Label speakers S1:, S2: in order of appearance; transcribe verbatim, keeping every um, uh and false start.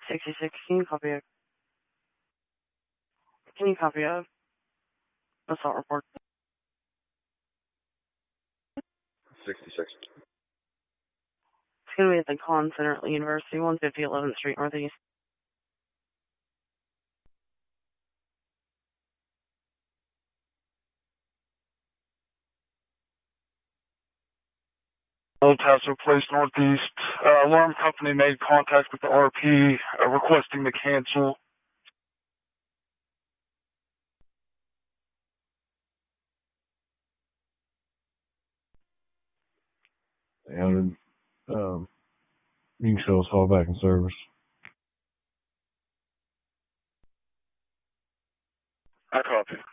S1: sixty-six, can you copy it? Can you copy of assault report?
S2: sixty-six.
S1: It's going to be at the Con Center at the University, one fifty eleventh Street Northeast.
S3: El Paso Place Northeast. Uh, alarm company made contact with the R P uh, requesting to cancel.
S4: And um, you can show us all back in service.
S3: I copy.